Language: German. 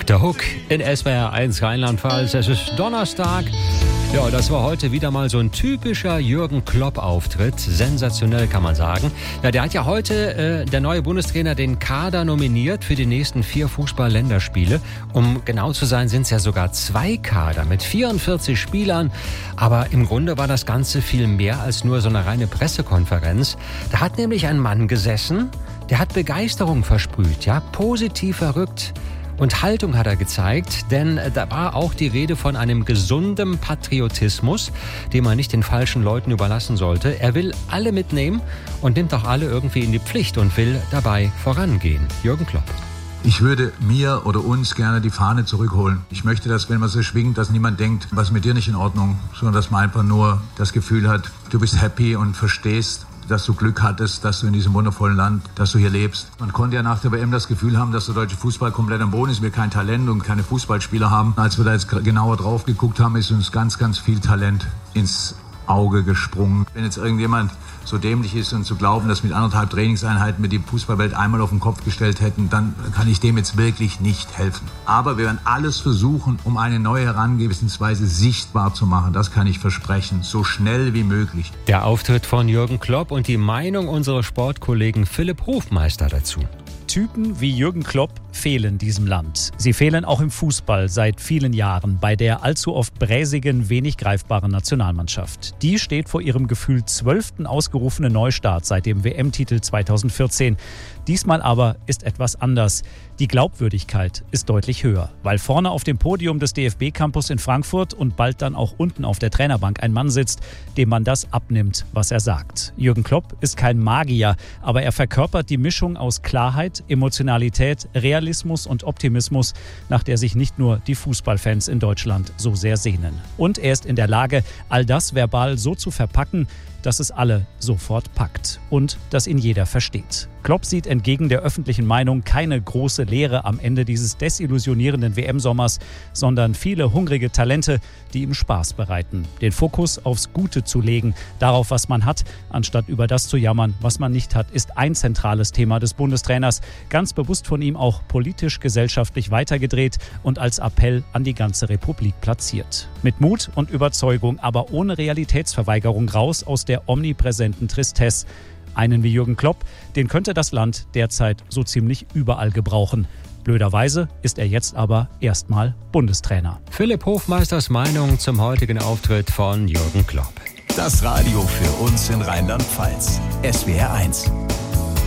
Dr. Hook in SWR 1 Rheinland-Pfalz. Es ist Donnerstag. Ja, das war heute wieder mal so ein typischer Jürgen Klopp-Auftritt. Sensationell, kann man sagen. Ja, der hat ja heute, der neue Bundestrainer, den Kader nominiert für die nächsten 4 Fußball-Länderspiele. Um genau zu sein, sind es ja sogar 2 Kader mit 44 Spielern. Aber im Grunde war das Ganze viel mehr als nur so eine reine Pressekonferenz. Da hat nämlich ein Mann gesessen, der hat Begeisterung versprüht, ja, positiv verrückt. Und Haltung hat er gezeigt, denn da war auch die Rede von einem gesunden Patriotismus, den man nicht den falschen Leuten überlassen sollte. Er will alle mitnehmen und nimmt auch alle irgendwie in die Pflicht und will dabei vorangehen. Jürgen Klopp. Ich würde mir oder uns gerne die Fahne zurückholen. Ich möchte, dass, wenn man so schwingt, dass niemand denkt, was ist mit dir nicht in Ordnung, sondern dass man einfach nur das Gefühl hat, du bist happy und verstehst, dass du Glück hattest, dass du in diesem wundervollen Land, dass du hier lebst. Man konnte ja nach der WM das Gefühl haben, dass der deutsche Fußball komplett am Boden ist, wir kein Talent und keine Fußballspieler haben. Als wir da jetzt genauer drauf geguckt haben, ist uns ganz, ganz viel Talent ins Auge gesprungen. Wenn jetzt irgendjemand so dämlich ist und zu glauben, dass mit 1,5 Trainingseinheiten wir die Fußballwelt einmal auf den Kopf gestellt hätten, dann kann ich dem jetzt wirklich nicht helfen. Aber wir werden alles versuchen, um eine neue Herangehensweise sichtbar zu machen. Das kann ich versprechen, so schnell wie möglich. Der Auftritt von Jürgen Klopp und die Meinung unseres Sportkollegen Philipp Hofmeister dazu. Typen wie Jürgen Klopp fehlen diesem Land. Sie fehlen auch im Fußball seit vielen Jahren bei der allzu oft bräsigen, wenig greifbaren Nationalmannschaft. Die steht vor ihrem gefühlt 12. ausgerufenen Neustart seit dem WM-Titel 2014. Diesmal aber ist etwas anders. Die Glaubwürdigkeit ist deutlich höher, weil vorne auf dem Podium des DFB-Campus in Frankfurt und bald dann auch unten auf der Trainerbank ein Mann sitzt, dem man das abnimmt, was er sagt. Jürgen Klopp ist kein Magier, aber er verkörpert die Mischung aus Klarheit, Emotionalität, Realismus und Optimismus, nach der sich nicht nur die Fußballfans in Deutschland so sehr sehnen. Und er ist in der Lage, all das verbal so zu verpacken, dass es alle sofort packt und dass ihn jeder versteht. Klopp sieht entgegen der öffentlichen Meinung keine große Leere am Ende dieses desillusionierenden WM-Sommers, sondern viele hungrige Talente, die ihm Spaß bereiten. Den Fokus aufs Gute zu legen, darauf, was man hat, anstatt über das zu jammern, was man nicht hat, ist ein zentrales Thema des Bundestrainers, ganz bewusst von ihm auch politisch-gesellschaftlich weitergedreht und als Appell an die ganze Republik platziert. Mit Mut und Überzeugung, aber ohne Realitätsverweigerung raus aus der omnipräsenten Tristesse. Einen wie Jürgen Klopp, den könnte das Land derzeit so ziemlich überall gebrauchen. Blöderweise ist er jetzt aber erstmal Bundestrainer. Philipp Hofmeisters Meinung zum heutigen Auftritt von Jürgen Klopp. Das Radio für uns in Rheinland-Pfalz. SWR 1.